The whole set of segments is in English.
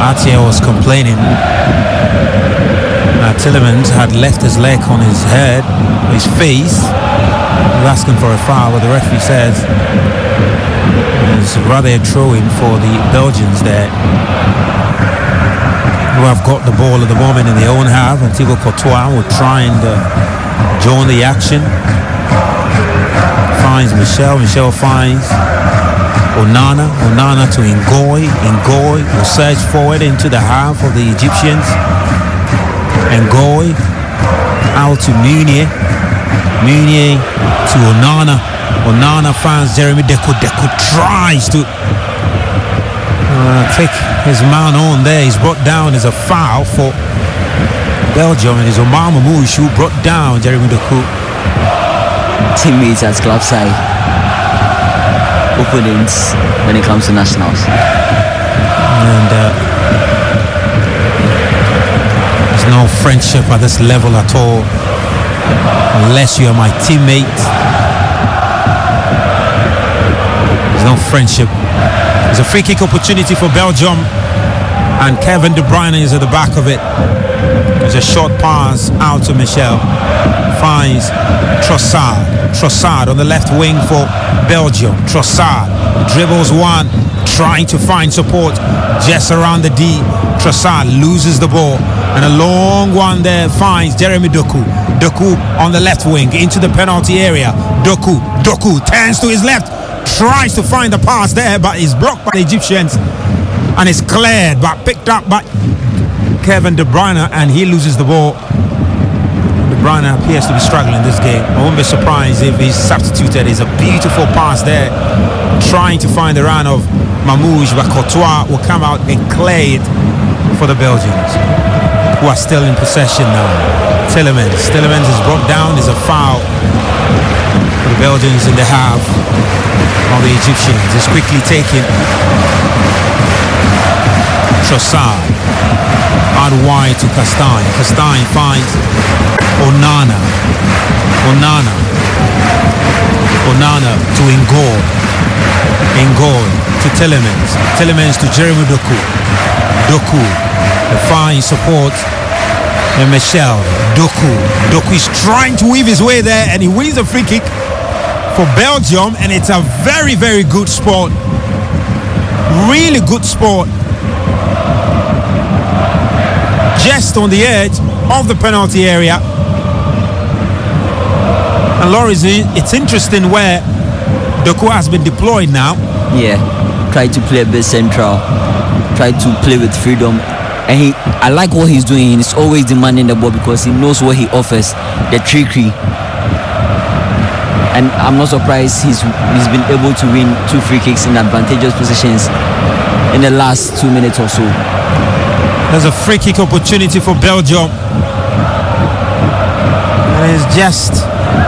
Atier was complaining. Tillemans had left his leg on his head, his face. He was asking for a foul, but the referee says it's rather a throw-in for the Belgians there, who have got the ball at the moment in their own half. And Thibaut Courtois will try and join the action. Finds Michel finds Onana to Ngoy will surge forward into the half of the Egyptians. Ngoy out to Meunier to Onana finds Jeremy Deco tries to take his man on there. He's brought down as a foul for Belgium, and it's Omar Mamouche who brought down Jeremy Deco. Teammates at club side, opponents when it comes to nationals. And there's no friendship at this level at all, unless you are my teammate. There's no friendship. There's a free kick opportunity for Belgium, and Kevin De Bruyne is at the back of it. There's a short pass out to Michel. Finds Trossard on the left wing for Belgium. Trossard dribbles one, trying to find support just around the D. Trossard loses the ball, and a long one there finds Jeremy Doku on the left wing into the penalty area. Doku turns to his left, tries to find the pass there, but is blocked by the Egyptians, and is cleared but picked up by Kevin De Bruyne, and he loses the ball. De Bruyne appears to be struggling this game. I won't be surprised if he's substituted. It's a beautiful pass there, trying to find the run of Mamouche, but Courtois will come out and clear it for the Belgians, who are still in possession now. Tillemans is brought down. There's a foul for the Belgians in the half of the Egyptians. It's quickly taken. Trossard out wide to Castagne. Castagne finds Onana to Ngoy to Tillemans to Jeremy Doku, the fine support, and Michel. Doku is trying to weave his way there, and he wins a free kick for Belgium, and it's a very, very good spot. Really good spot. Just on the edge of the penalty area. And Loris, it's interesting where Doku has been deployed now. Yeah, try to play a bit central, try to play with freedom, and I like what he's doing. He's always demanding the ball because he knows what he offers, the trickery. And I'm not surprised he's been able to win 2 free kicks in advantageous positions in the last 2 minutes or so. There's a free kick opportunity for Belgium, and it's just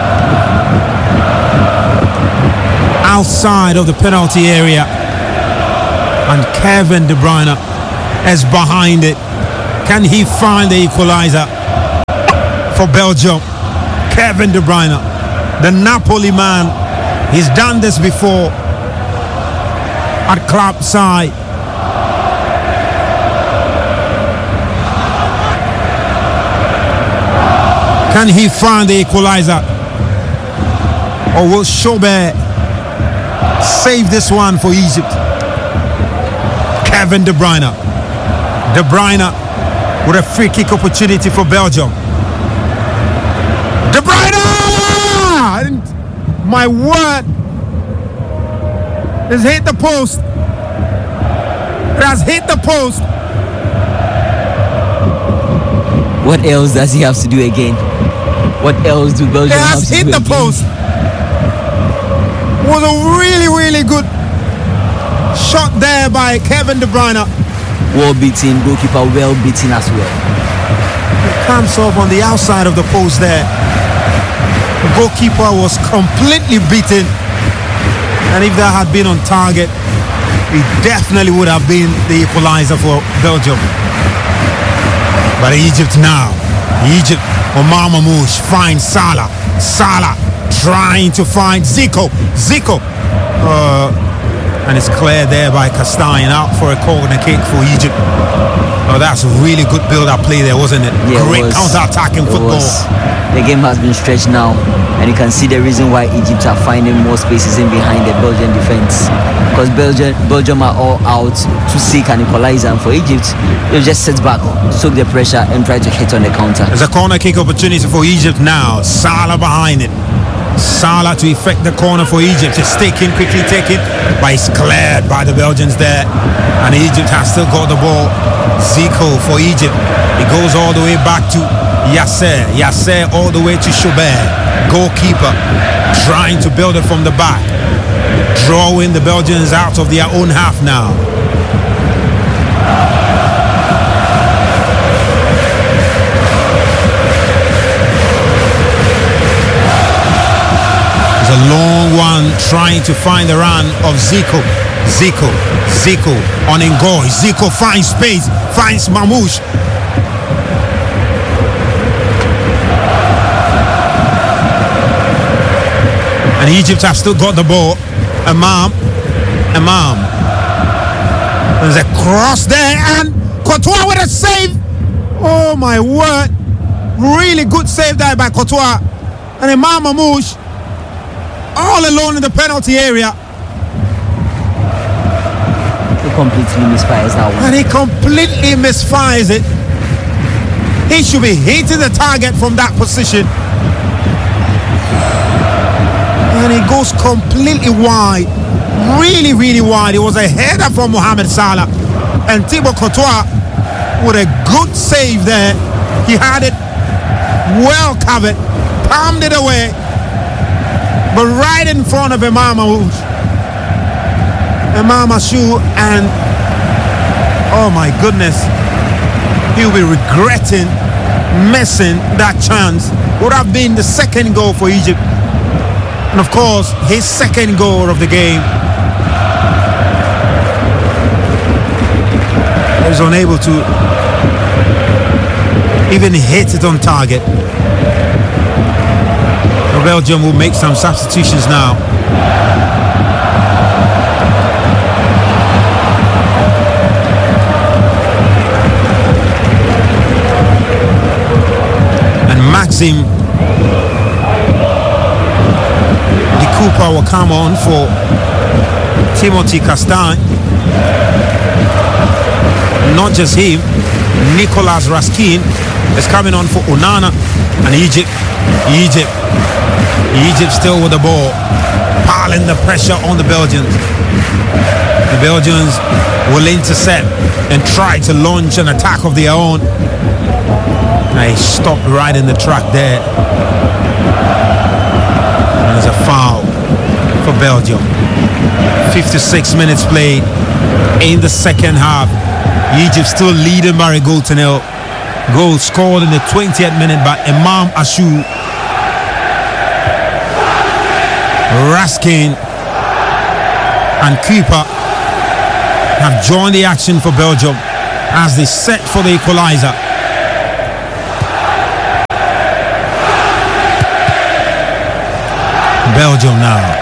outside of the penalty area, and Kevin De Bruyne is behind it. Can he find the equalizer for Belgium? Kevin De Bruyne, the Napoli man, he's done this before at club side. Can he find the equalizer, or will Chaubert save this one for Egypt? Kevin De Bruyne with a free kick opportunity for Belgium. De Bruyne! My word! It's hit the post. It has hit the post. What else does he have to do again? What else do Belgium have to do again? It has hit the post. Was a really, really good shot there by Kevin De Bruyne. Well beaten, goalkeeper well beaten as well. It comes off on the outside of the post there. The goalkeeper was completely beaten, and if that had been on target, it definitely would have been the equalizer for Belgium. But Egypt now. Omar Mamouche finds Salah trying to find Zico. And it's cleared there by Castagne, out for a corner kick for Egypt. Oh, that's a really good build-up play there, wasn't it? Yeah, Great counter-attacking football. The game has been stretched now, and you can see the reason why Egypt are finding more spaces in behind the Belgian defense. Because Belgium are all out to seek an equalizer, and for Egypt, they'll just sit back, soak the pressure, and try to hit on the counter. There's a corner kick opportunity for Egypt now. Salah behind it. Salah to effect the corner for Egypt. It's quickly taken, but it's cleared by the Belgians there. And Egypt has still got the ball. Zico for Egypt. It goes all the way back to Yasser. Yasser all the way to Choubert. Goalkeeper trying to build it from the back. Drawing the Belgians out of their own half now. A long one trying to find the run of Zico. Zico on Ngoy. Zico finds space, finds Mamouche. And Egypt have still got the ball. Imam. There's a cross there and Courtois with a save. Oh my word. Really good save there by Courtois. And Imam Mamouche all alone in the penalty area. He completely misfires that one. And he completely misfires it. He should be hitting the target from that position. And he goes completely wide. Really, really wide. It was a header from Mohamed Salah. And Thibaut Courtois with a good save there. He had it well covered. Palmed it away. But right in front of Imam Ashou, and oh my goodness, he'll be regretting missing that chance. Would have been the second goal for Egypt, and of course his second goal of the game. He was unable to even hit it on target. Belgium will make some substitutions now. And Maxime de Cooper will come on for Timothy Castagne. Not just him, Nicolas Raskin is coming on for Onana. And Egypt still with the ball, piling the pressure on the Belgians. The Belgians will intercept and try to launch an attack of their own. They stopped right in the track there. And there's a foul for Belgium. 56 minutes played in the second half. Egypt still leading by a goal to nil. Goal scored in the 20th minute by Imam Ashou. Raskin and Cooper have joined the action for Belgium as they set for the equalizer. Belgium now.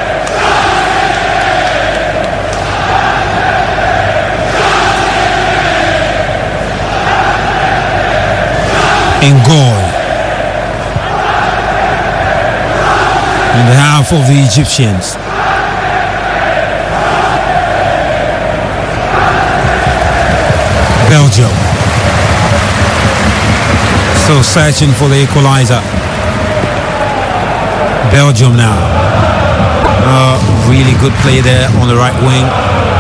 Ngoy in the half of the Egyptians. Belgium still searching for the equalizer. Belgium now. Really good play there on the right wing.